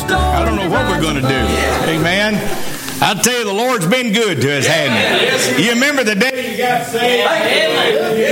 I don't know what we're going to do. Amen. I'll tell you, the Lord's been good to us, hasn't He? You remember the day you got saved?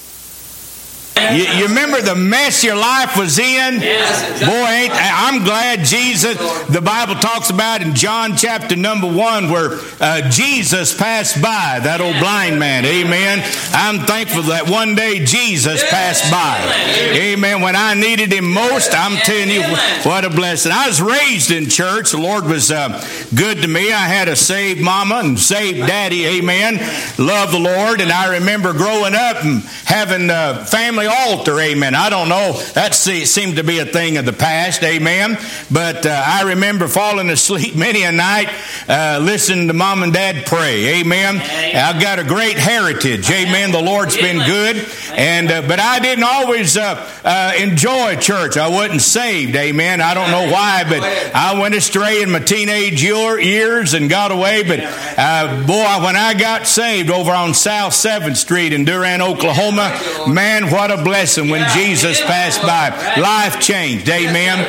You remember the mess your life was in? Boy, I'm glad Jesus, the Bible talks about in John chapter number 1 where Jesus passed by, that old blind man. Amen. I'm thankful that one day Jesus passed by. Amen. When I needed Him most, I'm telling you, what a blessing. I was raised in church. The Lord was good to me. I had a saved mama and saved daddy. Amen. Love the Lord. And I remember growing up and having family altar, amen. I don't know, that seemed to be a thing of the past, amen. But I remember falling asleep many a night listening to mom and dad pray, amen. I've got a great heritage, amen. The Lord's been good, and but I didn't always enjoy church. I wasn't saved, amen. I don't know why, but I went astray in my teenage years and got away. But boy, when I got saved over on South 7th Street in Durant, Oklahoma, man, what a blessing when Jesus passed by. Life changed. Amen.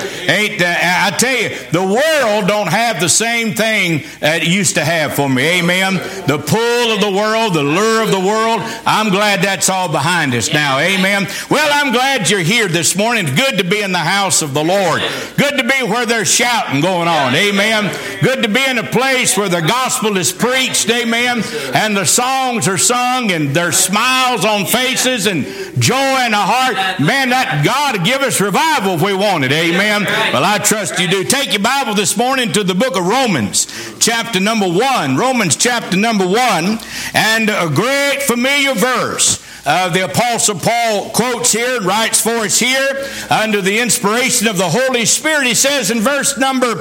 I tell you, the world don't have the same thing that it used to have for me. Amen. The pull of the world, the lure of the world, I'm glad that's all behind us now. Amen. Well, I'm glad you're here this morning. It's good to be in the house of the Lord. Good to be where there's shouting going on. Amen. Good to be in a place where the gospel is preached. Amen. And the songs are sung and there's smiles on faces and joy in the heart. Man, that God will give us revival if we want it. Amen. Well, I trust you do. Take your Bible this morning to the book of Romans, chapter number 1. Romans chapter number 1. And a great familiar verse. The Apostle Paul quotes here and writes for us here under the inspiration of the Holy Spirit. He says in verse number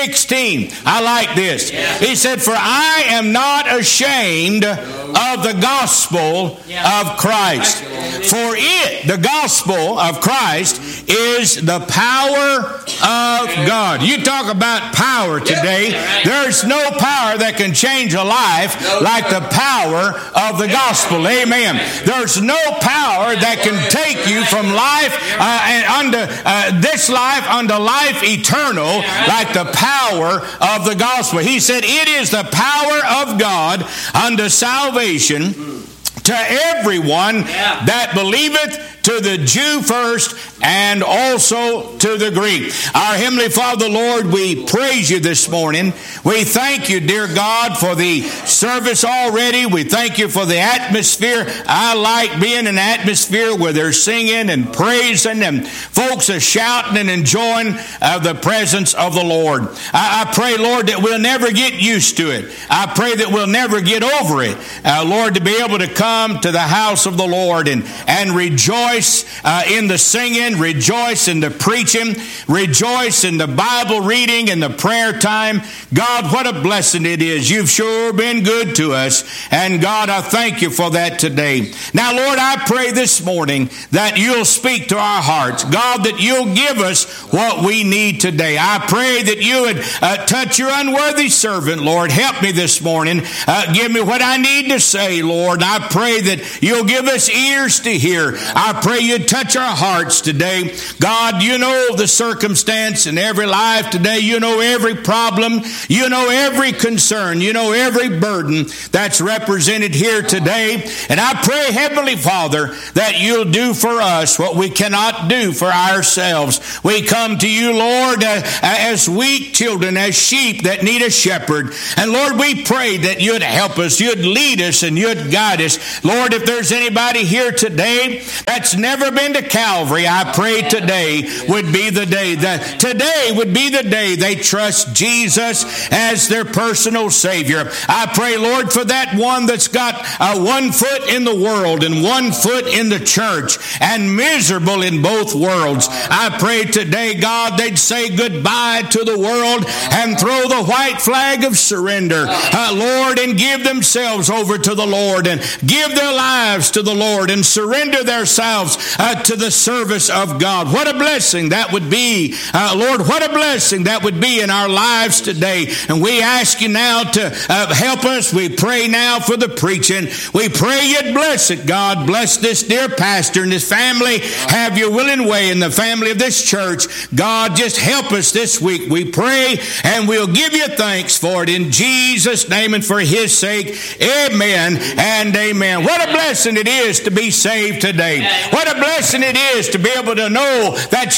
16, I like this. He said, "For I am not ashamed of the gospel of Christ. For it," the gospel of Christ, "is the power of God." You talk about power today. There's no power that can change a life like the power of the gospel. Amen. There's no power that can take you from life unto this life unto life eternal like the power of the gospel. He said, "It is the power of God unto salvation to everyone that believeth, to the Jew first, and also to the Greek." Our Heavenly Father, Lord, we praise you this morning. We thank you, dear God, for the service already. We thank you for the atmosphere. I like being in an atmosphere where they're singing and praising and folks are shouting and enjoying the presence of the Lord. I pray, Lord, that we'll never get used to it. I pray that we'll never get over it. Lord, to be able to come to the house of the Lord and rejoice in the singing, rejoice in the preaching, rejoice in the Bible reading and the prayer time. God, what a blessing it is. You've sure been good to us. And God, I thank you for that today. Now, Lord, I pray this morning that you'll speak to our hearts. God, that you'll give us what we need today. I pray that you would touch your unworthy servant, Lord. Help me this morning. Give me what I need to say, Lord. I pray that you'll give us ears to hear. I pray you'd touch our hearts today. God, you know the circumstance in every life today. You know every problem. You know every concern. You know every burden that's represented here today. And I pray, Heavenly Father, that you'll do for us what we cannot do for ourselves. We come to you, Lord, as weak children, as sheep that need a shepherd. And Lord, we pray that you'd help us, you'd lead us, and you'd guide us. Lord, if there's anybody here today that's never been to Calvary, I pray today would be the day. Today would be the day they trust Jesus as their personal Savior. I pray, Lord, for that one that's got one foot in the world and one foot in the church and miserable in both worlds. I pray today, God, they'd say goodbye to the world and throw the white flag of surrender, Lord, and give themselves over to the Lord and give give their lives to the Lord and surrender themselves to the service of God. What a blessing that would be, Lord, what a blessing that would be in our lives today. And we ask you now to help us. We pray now for the preaching. We pray you'd bless it, God. Bless this dear pastor and his family. Have your willing way in the family of this church. God, just help us this week, we pray, and we'll give you thanks for it in Jesus' name and for his sake. Amen and amen. What a blessing it is to be saved today. What a blessing it is to be able to know that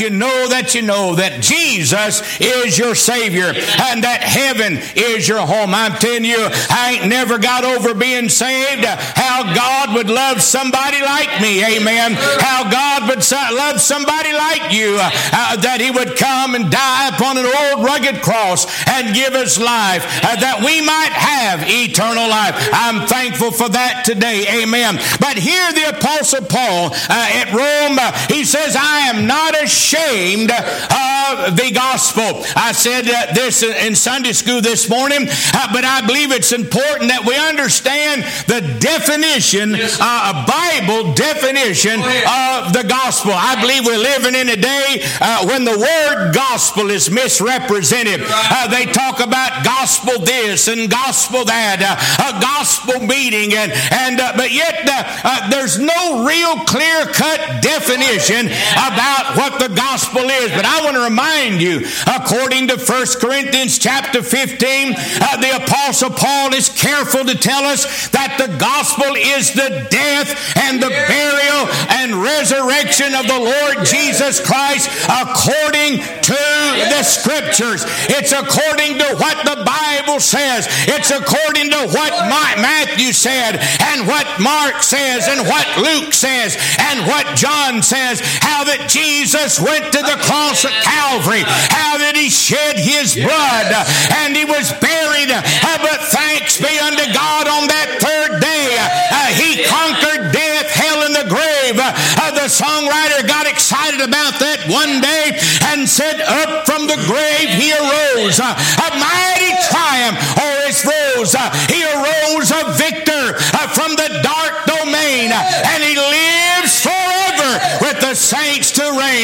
that Jesus is your Savior and that heaven is your home. I'm telling you, I ain't never got over being saved. How God would love somebody like me. Amen. How God would love somebody like you. That he would come and die upon an old rugged cross and give us life, that we might have eternal life. I'm thankful for that today. Amen. But here the Apostle Paul at Rome, he says, I am not ashamed of the gospel. I said this in Sunday school this morning, but I believe it's important that we understand the definition, a Bible definition of the gospel. I believe we're living in a day when the word gospel is misrepresented. They talk about gospel this and gospel that, a gospel meeting, but yet there's no real clear-cut definition about what the gospel is. But I want to remind you, according to 1 Corinthians chapter 15, the Apostle Paul is careful to tell us that the gospel is the death and the burial and resurrection of the Lord Jesus Christ according to the Scriptures. It's according to what the Bible says. It's according to what Matthew said and what Mark says and what Luke says and what John says. How that Jesus went to the cross at Calvary. How that he shed his blood and he was buried. But thanks be unto God, on that third day he conquered death, hell, and the grave. The songwriter got excited about that one day and said, up from the grave he arose, a mighty triumph o'er his foes. He arose a victor from the dark domain, and he lives forever with the saints to reign.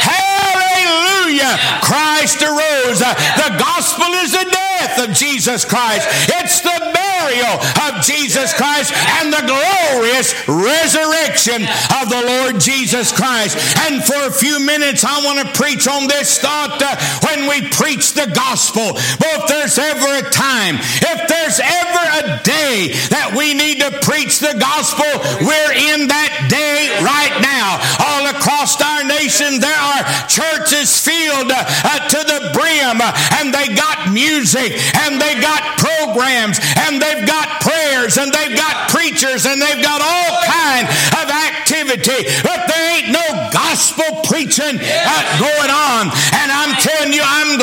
Hallelujah! Christ arose. The gospel is the death of Jesus Christ. It's the burial of Jesus Christ and the glorious resurrection of the Lord Jesus Christ. And for a few minutes I want to preach on this thought. When we preach the gospel, but if there's ever a time, if there's ever a day that we need to preach the gospel, we're in that day right now. All across our nation there are churches filled to the brim, and they got music, and they got programs, and they've got prayers, and they've got preachers, and they've got all kind of activity, but there ain't no gospel preaching going on. And I'm telling you, I'm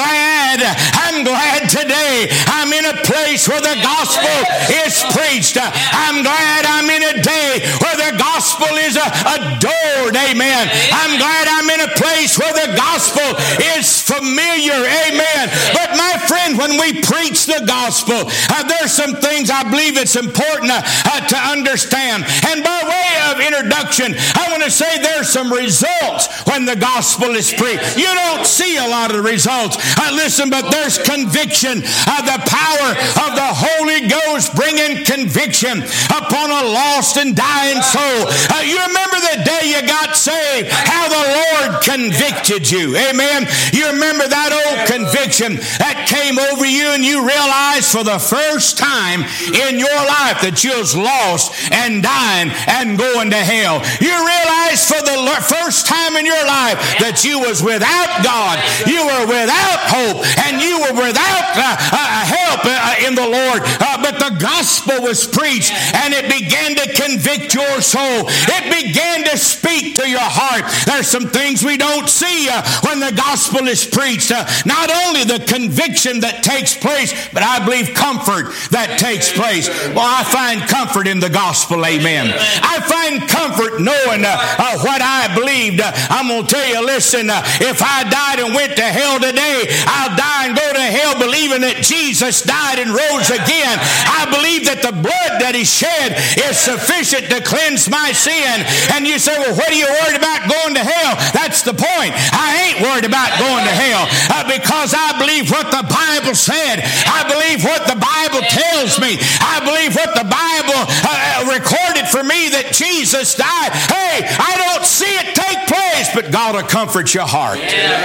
glad today I'm in a place where the gospel is preached. I'm glad I'm in a day where the gospel is adored. Amen. I'm glad I'm in a place where the gospel is familiar. Amen. But my friend, when we preach the gospel, there's some things I believe it's important to understand. And by way of introduction, I want to say there's some results when the gospel is preached. You don't see a lot of results. Listen, but there's conviction. The power of the Holy Ghost bringing conviction upon a lost and dying soul. You remember the day you got saved, how the Lord convicted you. Amen. You remember that old conviction that came over you, and you realized for the first time in your life that you was lost and dying and going to hell. You realized for the first time in your life that you was without God, you were without hope, and you were without help in the Lord. But the gospel was preached, and it began to convict your soul. It began to speak to your heart. There's some things we don't see when the gospel is preached. Not only the conviction that takes place, but I believe comfort that takes place. Well, I find comfort in the gospel. Amen. I find comfort knowing what I believed. I'm going to tell you, listen, if I died and went to hell today, I'll die and go to hell believing believing that Jesus died and rose again. I believe that the blood that he shed is sufficient to cleanse my sin. And you say, well, what are you worried about going to hell? That's the point. I ain't worried about going to hell because I believe what the Bible said. I believe what the Bible tells me. I believe what the Bible recorded for me, that Jesus died. Hey, I don't see it take place, but God will comfort your heart.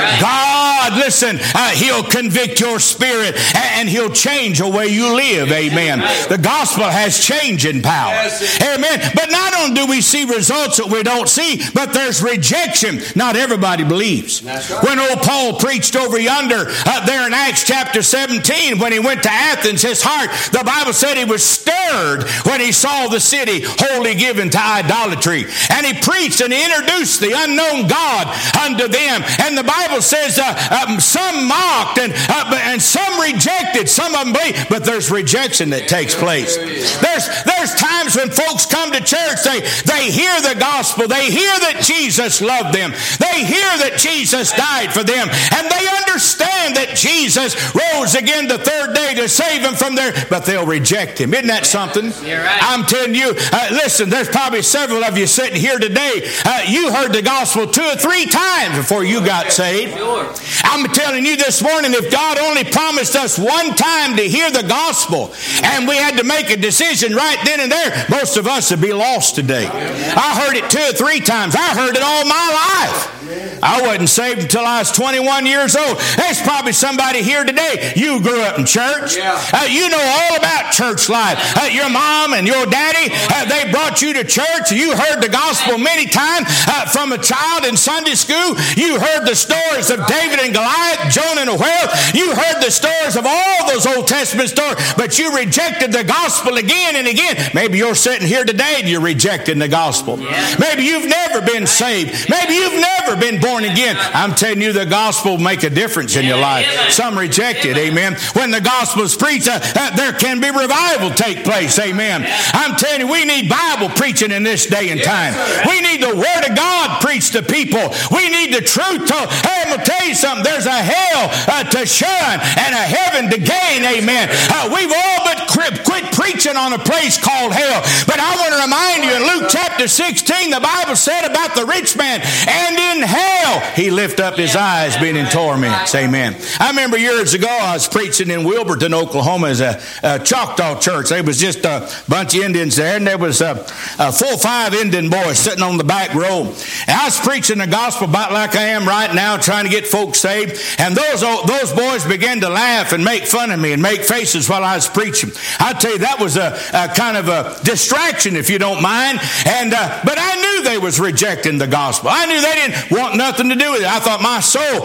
God, listen, he'll convict your spirit and he'll change the way you live. Amen. The gospel has changing power. Amen. But not only do we see results that we don't see, but there's rejection. Not everybody believes. When old Paul preached over yonder there in Acts chapter 17, when he went to Athens, his heart, the Bible said he was stirred when he saw the city wholly given to idolatry. And he preached and he introduced the unknown God unto them. And the Bible says some mocked and some rejected, some of them believed, but there's rejection that takes place. There's times when folks come to church, they hear the gospel, they hear that Jesus loved them, they hear that Jesus died for them, and they understand that Jesus rose again the third day to save them from their, but they'll reject him. Isn't that something? I'm telling you, listen, there's probably several of you sitting here today, you heard the gospel 2 or 3 times before you got saved. I'm telling you this morning, if God only promised us one time to hear the gospel and we had to make a decision right then and there, most of us would be lost today. I heard it 2 or 3 times. I heard it all my life. I wasn't saved until I was 21 years old. There's probably somebody here today. You grew up in church. You know all about church life. Your mom and your daddy, they brought you to church. You heard the gospel many times from a child in Sunday school. You heard the stories of David and Goliath, Jonah and the whale. You heard the stories of all those Old Testament stories, but you rejected the gospel again and again. Maybe you're sitting here today and you're rejecting the gospel. Maybe you've never been saved. Maybe you've never been born again. I'm telling you, the gospel will make a difference in your life. Some reject it. Amen. When the gospel is preached, there can be revival take place. Amen. I'm telling you, we need Bible preaching in this day and time. We need the Word of God preached to people. We need the truth told. Hey, I'm going to tell you something. There's a hell to shun and a heaven to gain. Amen. We've all but quit preaching on a place called hell. But I want to remind you, in Luke chapter 16, the Bible said about the rich man, and in hell he lifted up his eyes being in torments. Amen. I remember years ago I was preaching in Wilburton, Oklahoma, as a Choctaw church. There was just a bunch of Indians there, and there was 4 or 5 Indian boys sitting on the back row. And I was preaching the gospel about like I am right now, trying to get folks saved. And those boys began to laugh and make fun of me and make faces while I was preaching. I tell you, that was a kind of a distraction, if you don't mind. And but I knew they was rejecting the gospel. I knew they didn't want nothing to do with it. I thought, my soul,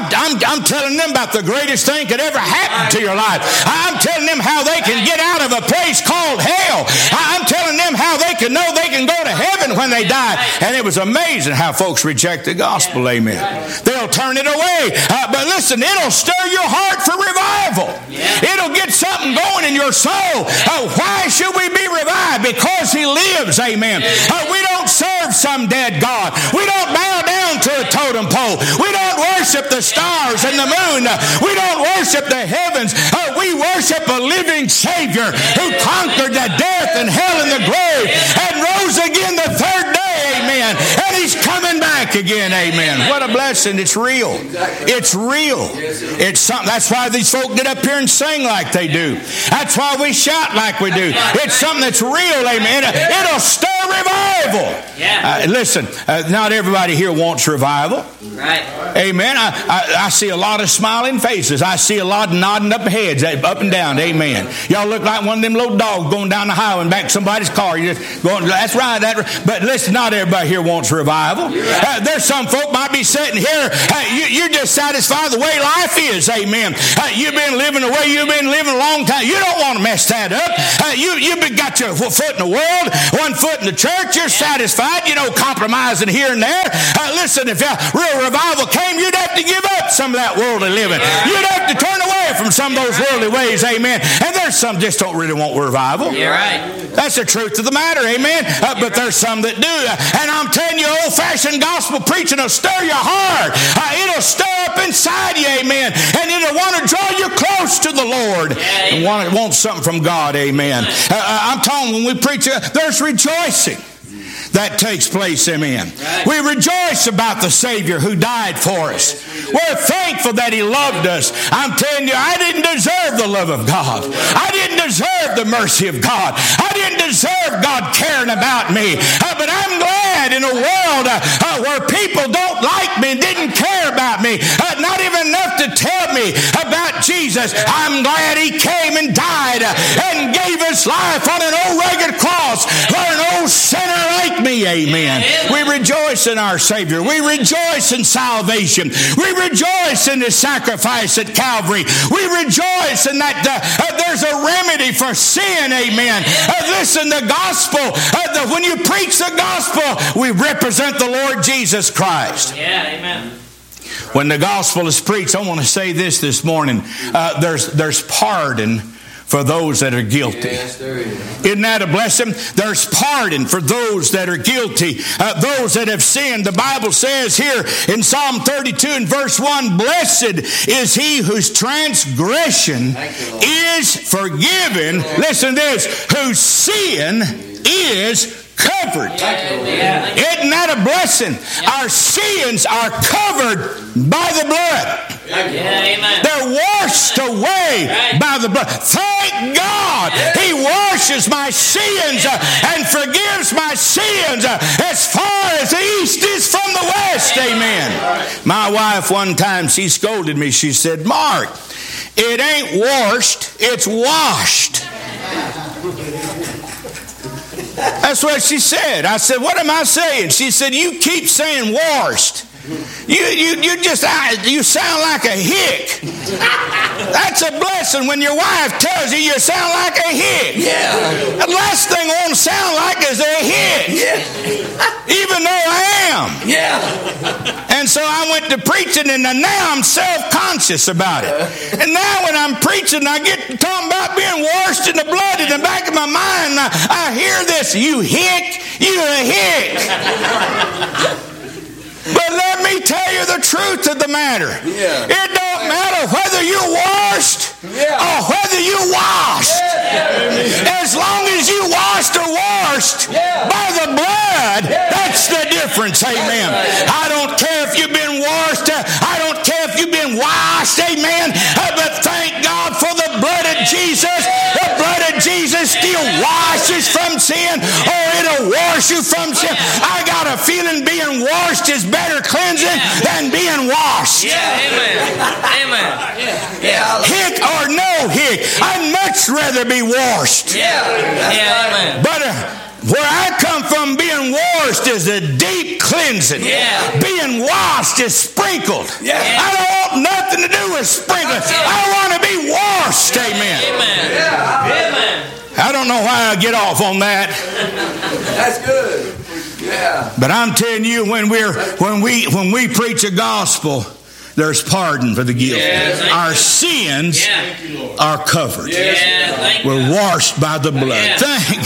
I'm telling them about the greatest thing could ever happen to your life. I'm telling them how they can get out of a place called hell. I'm telling them how they can know they can go to heaven when they die. And it was amazing how folks reject the gospel. Amen. They'll turn it away. But listen, it'll stir your heart for revival. It'll get something going in your soul. Why should we be revived? Because he lives. Amen. We don't serve some dead God. We don't bow down to a totem pole. We don't worship the stars and the moon. We don't worship the heavens. We worship a living Savior who conquered the death and hell and the grave and rose again the third day. Amen. And he's coming back again. Amen. What a blessing. It's real. It's real. It's something. That's why these folk get up here and sing like they do. That's why we shout like we do. It's something that's real. Amen. It'll stir revival. Listen, not everybody here wants revival. Right. Amen. I see a lot of smiling faces. I see a lot of nodding up heads, up and down. Amen. Y'all look like one of them little dogs going down the highway and back to somebody's car. You just going, that's right. But listen, not everybody here wants revival. There's some folk might be sitting here. You're just satisfied the way life is. Amen. You've been living the way you've been living a long time. You don't want to mess that up. You've got your foot in the world, one foot in the church. You're satisfied, compromising here and there. Listen, if real revival came, you'd have to give up some of that worldly living. You'd have to turn away from some of those worldly ways. Amen. And there's some just don't really want revival. You're right. That's the truth of the matter. Amen. But there's some that do. And I'm telling you, old-fashioned gospel preaching will stir your heart. It'll stir up inside you. Amen. And it'll want to draw you close to the Lord and want something from God. Amen. I'm telling you, when we preach, there's rejoicing that takes place. Amen. We rejoice about the Savior who died for us. We're thankful that He loved us. I'm telling you, I didn't deserve the love of God. I didn't deserve the mercy of God. I didn't deserve God caring about me. But I'm glad in a world where people don't like me, didn't care about me, not even enough to tell me about Jesus. I'm glad He came and died and gave His life on an old rugged cross for an old sinner like me. Amen. We rejoice in our Savior. We rejoice in salvation. We rejoice in His sacrifice at Calvary. We rejoice in that there's a remedy for sin. Amen. Listen, the gospel, when you preach the gospel, we represent the Lord Jesus Christ. Yeah, amen. When the gospel is preached, I want to say this morning. There's pardon for those that are guilty. Yes, there is. Isn't that a blessing? There's pardon for those that are guilty, those that have sinned. The Bible says here in Psalm 32 and verse 1, blessed is he whose transgression is forgiven. Listen to this, whose sin is covered. Isn't that a blessing? Our sins are covered by the blood. They're washed away by the blood. Thank God He washes my sins and forgives my sins as far as the east is from the west. Amen. My wife one time, she scolded me. She said, Mark, it ain't washed, it's washed. That's what she said. I said, what am I saying? She said, you keep saying washed. You sound like a hick. That's a blessing when your wife tells you sound like a hick. Yeah. The last thing I want to sound like is a hick. Yeah. Even though I am. Yeah. And so I went to preaching, and now I'm self-conscious about it. And now when I'm preaching, I get to talking about being washed in the blood. In the back of my mind, I hear this, you hick, you a hick. But let me tell you the truth of the matter. Yeah. It don't matter whether you're washed or whether you washed. As long as you washed or washed by the blood, that's the difference. Amen. I don't care if you've been washed. I don't care if you've been washed. Amen. But thank God for the blood of Jesus. The blood of Jesus still washes from sin, or it'll wash you from sin. I got a feeling being washed is better cleansing than being washed. Yeah, amen. Amen. Yeah. Hick or no hick, I'd much rather be washed. Yeah, amen. But where I come from, being washed is a deep cleansing. Yeah. Being washed is sprinkled. Yeah. I don't want nothing to do with sprinkling. I want to be washed. Amen. Amen. Yeah. Amen. I don't know why I get off on that. That's good. Yeah. But I'm telling you, when we preach a gospel, there's pardon for the guilty. Our sins are covered. We're washed by the blood.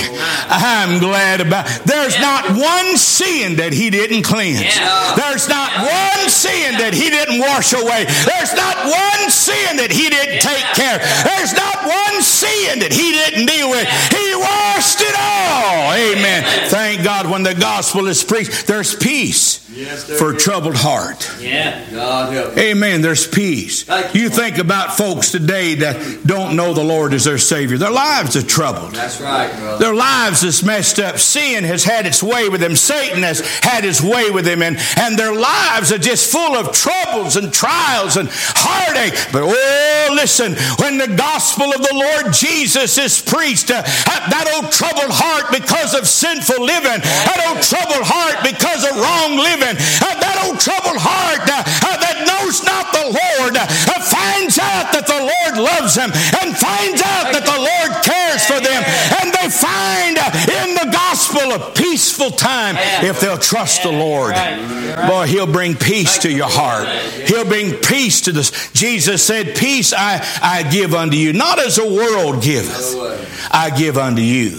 I'm glad about it. There's not one sin that He didn't cleanse. There's not one sin that He didn't wash away. There's not one sin that He didn't take care of. There's not one sin that He didn't deal with. He washed it all. Amen. Thank God when the gospel is preached, there's peace for a troubled heart. God help. Amen. There's peace. You think about folks today that don't know the Lord as their Savior. Their lives are troubled. That's right, brother. Their lives is messed up. Sin has had its way with them. Satan has had his way with them. And their lives are just full of troubles and trials and heartache. But oh, listen, when the gospel of the Lord Jesus is preached, that old troubled heart because of sinful living, that old troubled heart because of wrong living, that old troubled heart that knows not the Lord finds out that the Lord loves them and finds out that the Lord cares for them, and they find in the gospel a peaceful time if they'll trust the Lord. Boy, He'll bring peace to your heart. He'll bring peace to this. Jesus said, peace I give unto you, not as the world giveth, I give unto you.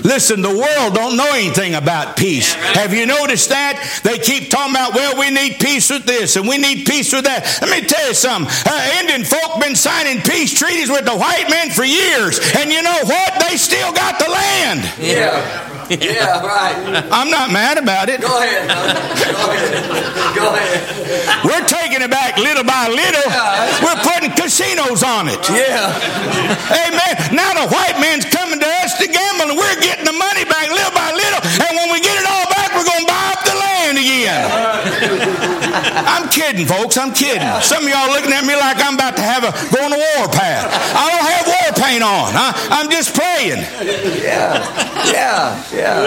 Listen, the world don't know anything about peace. Have you noticed that? They keep talking about, well, we need peace with this and we need peace with that. Let me tell you something. Indian folk been signing peace treaties with the white men for years. And you know what? They still got the land. Yeah. Yeah, right. I'm not mad about it. Go ahead. Go ahead. We're taking it back little by little. We're putting casinos on it. Yeah. Amen. Now the white man's coming to us to gamble, and we're getting the money back little by little. And when we get it all back, we're going to buy up the land again. I'm kidding, folks. I'm kidding. Some of y'all looking at me like I'm about to go on a war path. I don't have war paint on. I'm just praying. Yeah.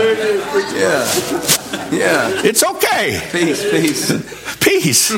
It's okay. Peace.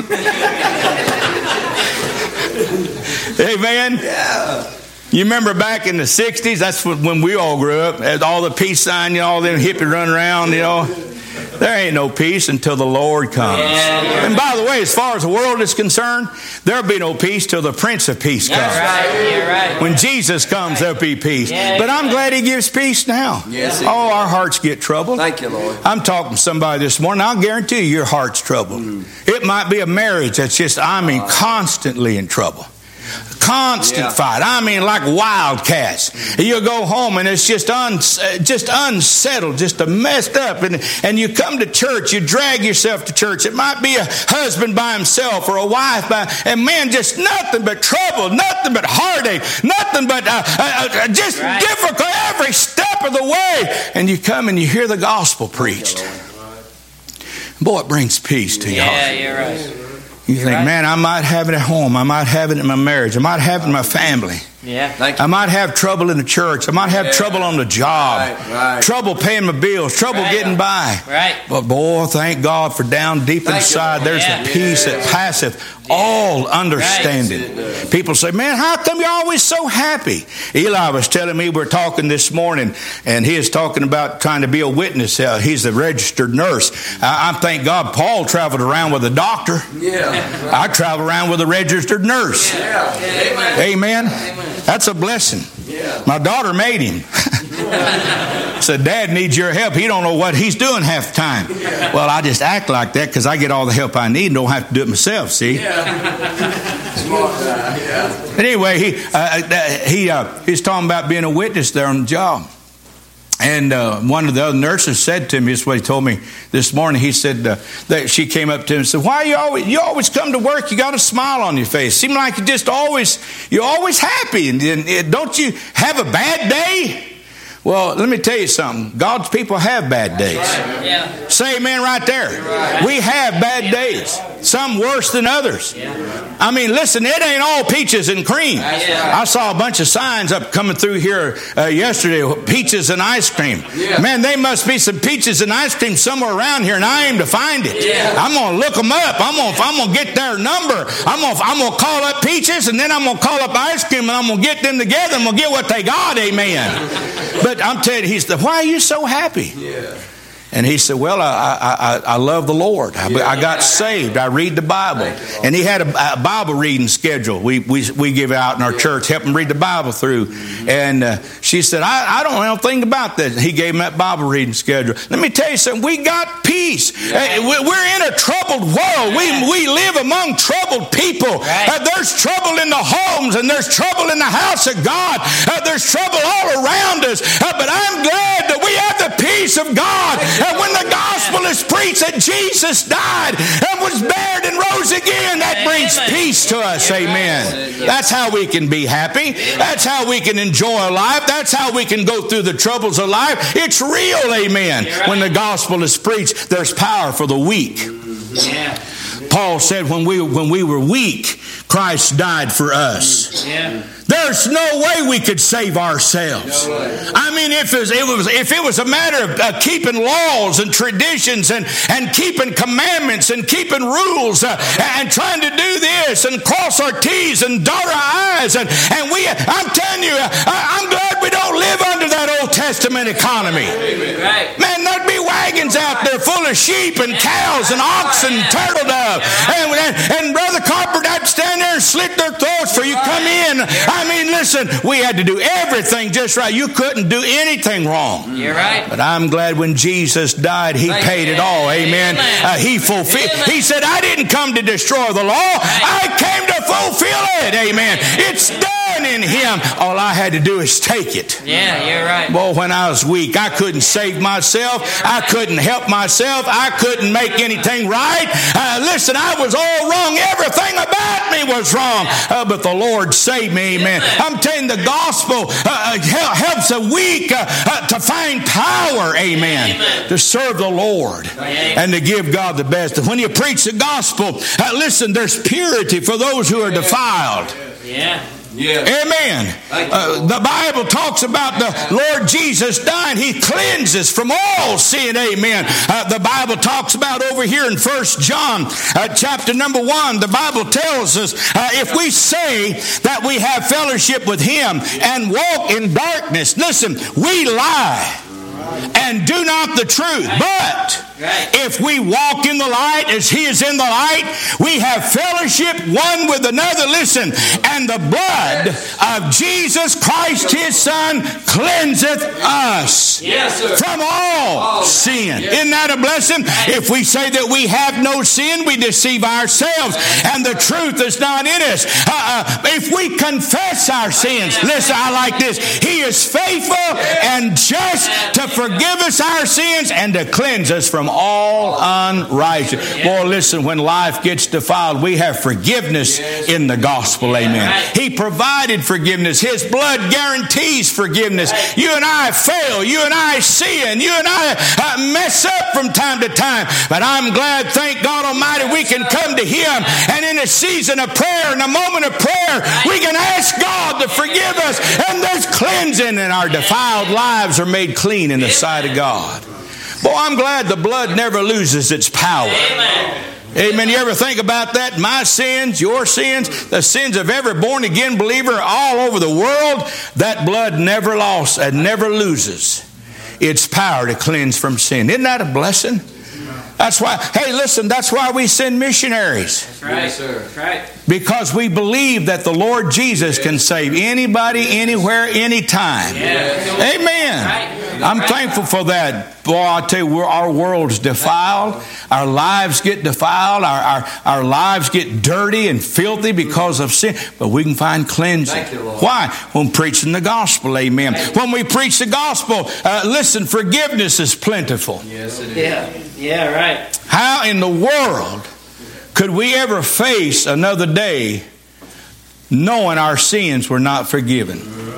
Amen. Yeah. You remember back in the 60s, that's when we all grew up, had all the peace sign, all them hippies running around, There ain't no peace until the Lord comes. Yeah. And by the way, as far as the world is concerned, there'll be no peace till the Prince of Peace comes. You're right. When Jesus comes, there'll be peace. Yeah, but I'm glad He gives peace now. Yes, our hearts get troubled. Thank you, Lord. I'm talking to somebody this morning. I'll guarantee you your heart's troubled. It might be a marriage that's just, constantly in trouble. Constant fight. Like wildcats. You go home and it's just unsettled, just messed up. And you come to church, you drag yourself to church. It might be a husband by himself or a wife and man, just nothing but trouble, nothing but heartache, nothing but difficult every step of the way. And you come and you hear the gospel preached. Boy, it brings peace to your heart. Yeah, you're right. You think, man, I might have it at home. I might have it in my marriage. I might have it in my family. Yeah. I might have trouble in the church. I might have trouble on the job. Right. Trouble paying my bills. Trouble getting by. Right. But boy, thank God for down deep inside, there's the peace that passeth all understanding. Right. People say, man, how come you're always so happy? Eli was telling me, we're talking this morning, and he is talking about trying to be a witness. He's a registered nurse. I thank God Paul traveled around with a doctor. Yeah. I travel around with a registered nurse. Yeah. Amen. That's a blessing. Yeah. My daughter made him. Said, Dad needs your help. He don't know what he's doing half the time. Yeah. Well, I just act like that because I get all the help I need and don't have to do it myself, see? But anyway, he's talking about being a witness there on the job. And one of the other nurses said to me, this is what he told me this morning. He said that she came up to him and said, "Why you always come to work? You got a smile on your face. Seems like you're always happy. And don't you have a bad day?" Well, let me tell you something. God's people have bad days. Right. Yeah. Say amen right there. Right. We have bad days. Some worse than others. Yeah. I mean, listen, it ain't all peaches and cream. Yeah. I saw a bunch of signs up coming through here yesterday, peaches and ice cream. Yeah. Man, there must be some peaches and ice cream somewhere around here, and I aim to find it. Yeah. I'm going to look them up. I'm going to get their number. I'm going to call up peaches, and then I'm going to call up ice cream, and I'm going to get them together, and we'll get what they got. Amen. But I'm telling you, why are you so happy? Yeah. And he said, well, I love the Lord. I got saved. I read the Bible. And he had a Bible reading schedule we give out in our church, help him read the Bible through. And she said, I don't know anything about that. He gave him that Bible reading schedule. Let me tell you something. We got peace. We're in a troubled world. We live among troubled people. There's trouble in the homes, and there's trouble in the house of God. There's trouble all around us. But I'm glad that we have the peace of God. And when the gospel is preached that Jesus died and was buried and rose again, that brings peace to us. Amen. That's how we can be happy. That's how we can enjoy life. That's how we can go through the troubles of life. It's real. Amen. When the gospel is preached, there's power for the weak. Paul said when we were weak, Christ died for us. There's no way we could save ourselves. I mean, if it was a matter of keeping laws and traditions and keeping commandments and keeping rules and trying to do this and cross our T's and dot our I's and I'm telling you, I'm glad we don't live under that Old Testament economy. Man, there'd be wagons out there full of sheep and cows and oxen and turtle dove. And Brother Carpenter, that stand there and slit their throats for you come in. I mean, listen, we had to do everything just right. You couldn't do anything wrong. You're right. But I'm glad when Jesus died, He paid it all. Amen. He fulfilled. He said, I didn't come to destroy the law. I came to fulfill it. Amen. It's done in Him. All I had to do is take it. Yeah, you're right. Boy, when I was weak, I couldn't save myself. I couldn't help myself. I couldn't make anything right. Listen, I was all wrong. Everything about me was wrong. But the Lord saved me. Amen. I'm telling you, the gospel helps the weak to find power. Amen. To serve the Lord and to give God the best. When you preach the gospel, listen, there's purity for those who are defiled. Yeah. Yeah. Amen. The Bible talks about the Lord Jesus dying. He cleanses from all sin. Amen. The Bible talks about over here in 1 John chapter number 1. The Bible tells us if we say that we have fellowship with Him and walk in darkness, listen, we lie and do not the truth. But if we walk in the light as He is in the light, we have fellowship one with another. Listen, and the blood of Jesus Christ, His Son, cleanseth us from all sin. Isn't that a blessing? If we say that we have no sin, we deceive ourselves, and the truth is not in us. If we confess our sins, listen, I like this. He is faithful and just to forgive us our sins and to cleanse us from all unrighteousness. Boy, listen, when life gets defiled, we have forgiveness in the gospel. Amen. He provided forgiveness. His blood guarantees forgiveness. You and I fail. You and I sin. You and I mess up from time to time. But I'm glad, thank God Almighty, we can come to Him, and in a season of prayer, in a moment of prayer, we can ask God to forgive us, and there's cleansing, and our defiled lives are made clean in the sight of God. Boy, I'm glad the blood never loses its power. Amen. You ever think about that? My sins, your sins, the sins of every born-again believer all over the world, that blood never lost and never loses its power to cleanse from sin. Isn't that a blessing? That's why, hey, listen, that's why we send missionaries. That's right. Yes, sir. That's right. Because we believe that the Lord Jesus can save anybody, anywhere, anytime. Yeah. Amen. Right. I'm thankful for that. Boy, I tell you, our world's defiled. Our lives get defiled. Our lives get dirty and filthy because of sin. But we can find cleansing. Thank you, Lord. Why? When preaching the gospel. Amen. When we preach the gospel, listen, forgiveness is plentiful. Yes, it is. Yeah, right. How in the world could we ever face another day knowing our sins were not forgiven?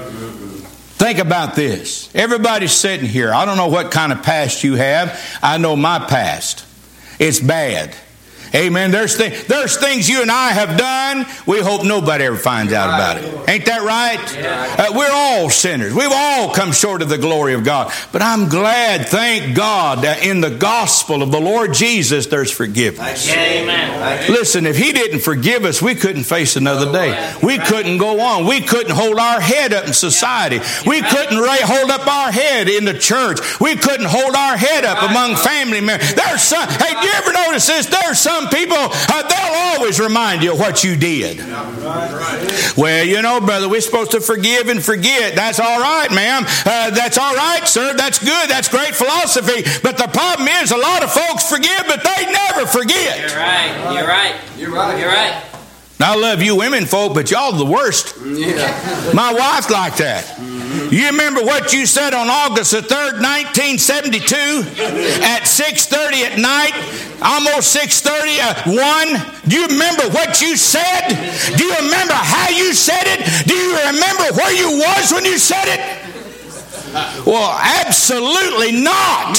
Think about this. Everybody's sitting here. I don't know what kind of past you have. I know my past. It's bad. Amen. There's things you and I have done. We hope nobody ever finds out about it. Ain't that right? Yeah. We're all sinners. We've all come short of the glory of God. But I'm glad, thank God, that in the gospel of the Lord Jesus, there's forgiveness. Amen. Listen, if He didn't forgive us, we couldn't face another day. We couldn't go on. We couldn't hold our head up in society. We couldn't hold up our head in the church. We couldn't hold our head up among family members. Hey, do you ever notice this? There's some people, they'll always remind you of what you did. Well, you know, brother, we're supposed to forgive and forget. That's all right, ma'am. That's all right, sir. That's good. That's great philosophy. But the problem is a lot of folks forgive, but they never forget. You're right. You're right. You're right. You're right. I love you women folk, but y'all the worst. Yeah. My wife's like that. You remember what you said on August the 3rd, 1972 at 6:30 at night, almost 6:30, 1? Do you remember what you said? Do you remember how you said it? Do you remember where you was when you said it? Well, absolutely not.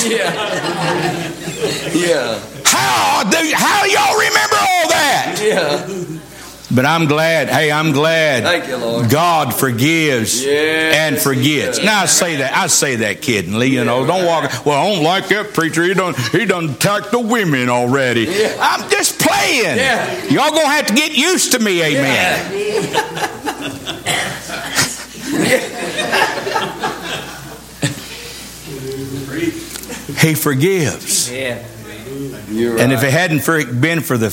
Yeah. How y'all remember all that? Yeah. But I'm glad. Hey, I'm glad. Thank you, Lord. God forgives and forgets. Yes. Now I say that kiddingly. You know, don't walk. Well, I don't like that preacher. He done attacked the women already. Yeah. I'm just playing. Yeah. Y'all gonna have to get used to me. Amen. He forgives. Yeah. You're And right. if it hadn't been for the